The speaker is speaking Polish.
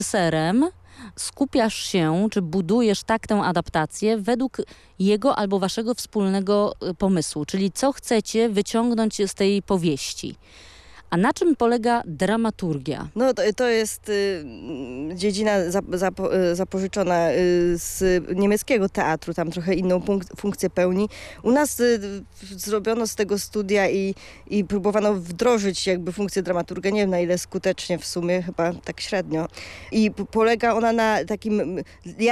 reżyserem skupiasz się, czy budujesz tak tę adaptację według jego albo waszego wspólnego pomysłu, czyli co chcecie wyciągnąć z tej powieści. A na czym polega dramaturgia? No to jest dziedzina zapożyczona z niemieckiego teatru, tam trochę inną funkcję pełni. U nas zrobiono z tego studia i próbowano wdrożyć jakby funkcję dramaturga, nie wiem na ile skutecznie w sumie, chyba tak średnio. I polega ona na takim